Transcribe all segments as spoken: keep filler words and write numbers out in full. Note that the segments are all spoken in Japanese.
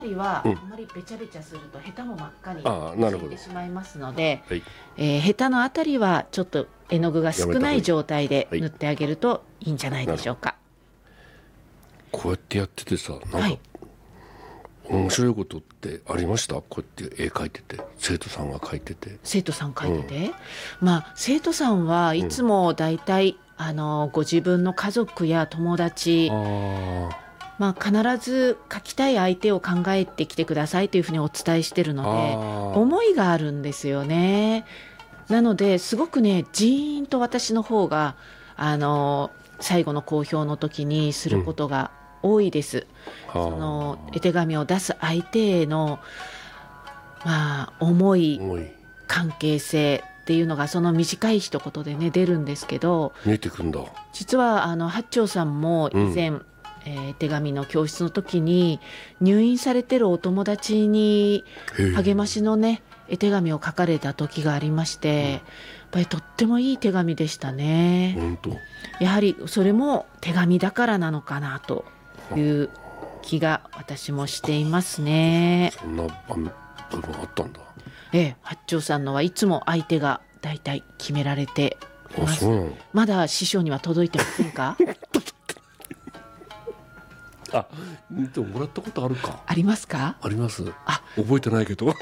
は、 うん、 あまりべちゃべちゃするとヘタも真っ赤にああ、なるほど。 ついてしまいますので、 はい。 えーヘタのあたりはちょっと絵の具が少ない状態ではい塗ってあげるといいんじゃないでしょうか。 こうやってやっててさ、なんか、 はい、 面白いことってありました？こうやって絵描いてて、生徒さんが描いてて。 生徒さん描いてて、まあ生徒さんはいつもだいたい、あのご自分の家族や友達、 あまあ、必ず描きたい相手を考えてきてくださいというふうにお伝えしてるので、 あー思いがあるんですよね。なのですごくね、ジーンと私の方があの最後の公表の時にすることが多いです。 あ、 その絵手紙を出す相手への、まあ、思い、 重い。 関係性っていうのがその短い一言でね出るんですけど、 見えてくんだ。 実はあの八丁さんも以前、えー手紙の教室の時に入院されてるお友達にへえ。 励ましのね絵手紙を書かれた時がありまして、やっぱりとってもいい手紙でしたね。 本当。 やはりそれも手紙だからなのかなという気が私もしていますね。 そんな場面部分あったんだ。 ええ、八丁さんのはいつも相手がだいたい決められていあ、 ます。 そうなの。 まだ師匠には届いてませんか？ あ、でももらったことあるか。 ありますか？ あります。 あ、 覚えてないけど。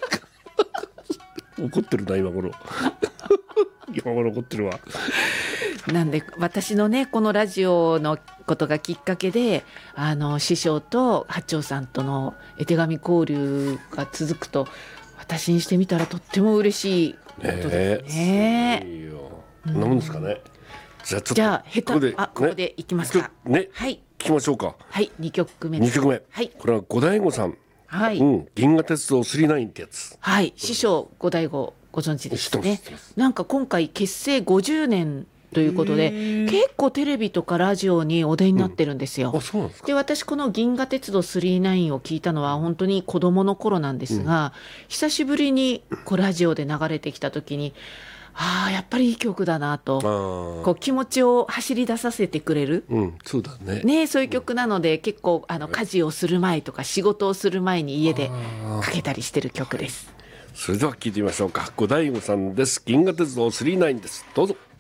怒ってるな今頃。今頃怒ってるわ。 なんで私のねこのラジオのことがきっかけであの師匠と八丁さんとの絵手紙交流が続くと私にしてみたらとっても嬉しいことですね。 え、いいよ。そんなもんですかね。じゃあちょっとじゃあ下手ここであここでいきますか。 ね、 はい聞きましょうか。 はい、にきょくめです。 にきょくめ。 はいこれは五醍醐さん。 はい、 うん、銀河鉄道スリーナインってやつ。 はい、師匠五醍醐ご存知です知ってねます知ってます。 なんか今回結成ごじゅうねんということで結構テレビとかラジオにお出になってるんですよ。 あ、そうなんですか。 で私この銀河鉄道スリーナインを聞いたのは本当に子どもの頃なんですが、久しぶりにこうラジオで流れてきた時にああやっぱりいい曲だなとあこあ、 う気持ちを走り出させてくれる、 うん、そうだね。 ね、そういう曲なので結構あの家事をする前とか仕事をする前に家であーかけたりしてる曲です。 それでは聞いてみましょうか。五醍醐さんです。銀河鉄道スリーナインです。どうぞ。